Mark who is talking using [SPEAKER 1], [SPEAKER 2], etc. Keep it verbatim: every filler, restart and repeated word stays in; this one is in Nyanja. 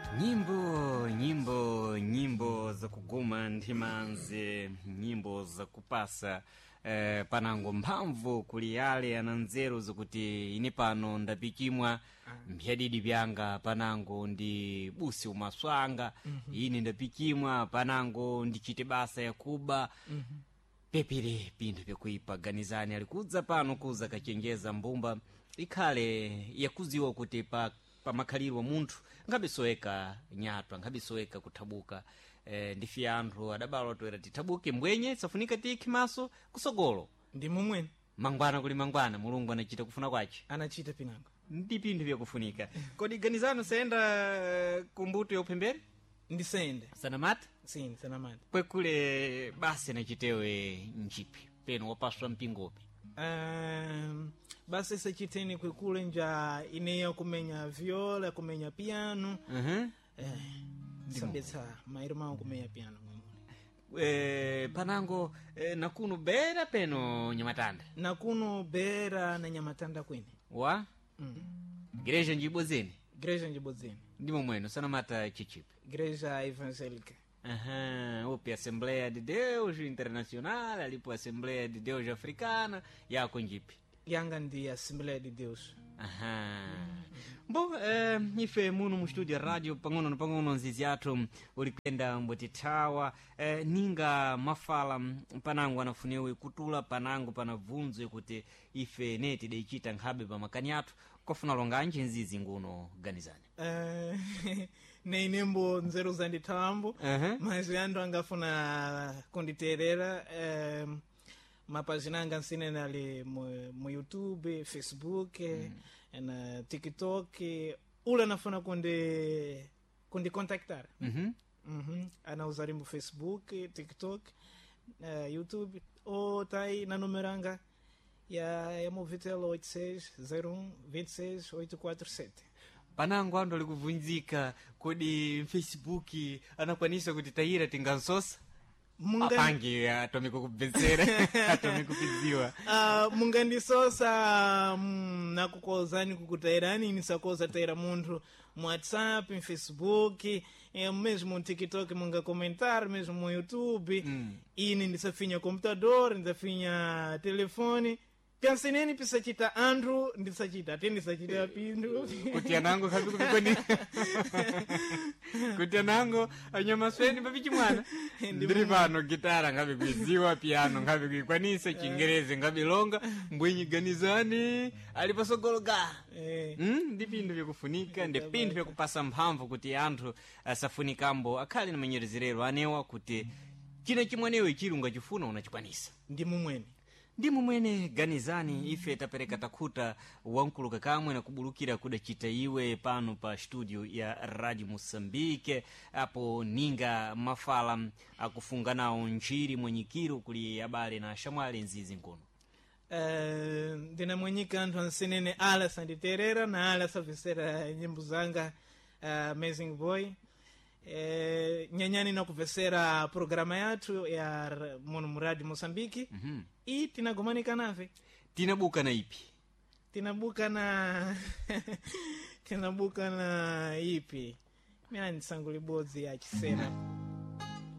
[SPEAKER 1] Nyimbo, nyimbo, nyimbo za kuguma ndimanze, nyimbo za kupasa eh, panango mphamvu kuli yale ananzeru zokuti ine pano ndapikimwa mphadidi byanga panango ndi busi umaswanga mm -hmm. ine ndapikimwa panango ndichite basa yakuba mm -hmm. pepere pinthu pyakuipa ganizani alikudza pano kuza kachenjeza mbumba ikhale yakuziwa kuti pa pamakhalirwa munthu ngabisoeka nyatwa ngabisoeka kuthabuka eh, ndifi anthu adabalo toera tithabuke mbwenye safunika tikhimaso kusogolo
[SPEAKER 2] ndi mumwene
[SPEAKER 1] mangwana kuli mangwana mulungu anachita kufuna kwace
[SPEAKER 2] anachita pinango
[SPEAKER 1] ndi pinthu vyakufunika kodi ganizano sayenda kumbuto yopembere
[SPEAKER 2] ndisende
[SPEAKER 1] sanamata
[SPEAKER 2] sini sanamata
[SPEAKER 1] kwekule basi anachitewe nchipi peno wapaswa mpingopi
[SPEAKER 2] um, basi sachiteni kwekule nja ineya kumenya viola kumenya piano
[SPEAKER 1] uh-huh.
[SPEAKER 2] eh, sabetsa mairo mawo kumenya piano mwemule
[SPEAKER 1] eh, panango eh, nakuno bera peno nyamatanda
[SPEAKER 2] nakuno bera na nyamatanda kwene
[SPEAKER 1] wa
[SPEAKER 2] mm.
[SPEAKER 1] igreja njibozeni
[SPEAKER 2] igreja njibozeni
[SPEAKER 1] ndimo mweno sanamata chichipi
[SPEAKER 2] igreja evangélica.
[SPEAKER 1] Aham, opa, Assembleia de Deus Internacional, alipo Assembleia de Deus Africana, yako njipi?
[SPEAKER 2] Yanga ndi Assembleia de Deus.
[SPEAKER 1] Aham. Bom, eh, ife muno mu studio radio pangono pangono nzizi yathu ulikwenda mbotithawa eh, ninga mafala panango anafuniwe kutula panango panavunzwe kuti ife neti deichita nkhabe pamakani athu kofuna longanji nzizi nguno ganizani
[SPEAKER 2] eh neinembo nzeru zandithambo uh -huh. mas yando angafuna kunditerera eh, mapagina anga nsinene ali mu, mu YouTube, Facebook mm. na TikTok ula nafuna kundi kundi contactar
[SPEAKER 1] mhm mm
[SPEAKER 2] mhm ana usar mu Facebook, TikTok, uh, YouTube ou tai na numeranga ya ya Movitelo oito seis zero um dois seis oito quatro sete.
[SPEAKER 1] Panango ando likuvunjika kodi Facebook anakwanisa kuti tayira tingansosa Munga... apangi atomiko kubenzera atomiko kuziwa
[SPEAKER 2] uh, mungandisosa um, nakukozani kukutairani nisakoza taira munthu mu WhatsApp, mu Facebook, eh, mesmo mu TikTok munga comentar, mesmo mu YouTube mm. ini ndisafinya computador, ndisafinya telefone Pianseneni pisachita Andrew ndisachita ate ndisachita pindu
[SPEAKER 1] kuti anango kabi kubikoni kuti anango anyamasweni papichi mwana ndiri pano gitara ngabe kuiziwa piano ngabe kuikwanisa chingereze ngabe longa mbwenyi ganizani alipasogologa eh mm, ndi pindu vyakufunika ndi pindu vyakupasa mphamvu kuti anthu asafunikambo akhali na manyerezerero anewa kuti china chimwenewe chilunga chifuna unachikwanisa
[SPEAKER 2] ndi mumwene
[SPEAKER 1] ndi mumwene ganizani ife tapereka takhuta wankuluka kamwe na kubulukira kudachita iwe pano pa studio ya Radio Moçambique apo ninga mafala akufunganawo njiri mwenyikiro kuli abale na shamwali nzizi nkono
[SPEAKER 2] uh, ndina mwenyika anthu ansenene ala sanditerera na ala savisera nyimbo zanga uh, Amazing Boy Eh, nyanyani na kuvesera programa yathu ya muno mu Radio Moçambique mm -hmm. i tinagomanika nave
[SPEAKER 1] tinabuka na ipi
[SPEAKER 2] tinabuka na tinabuka na ipi mina nisangulibodzi ya chisena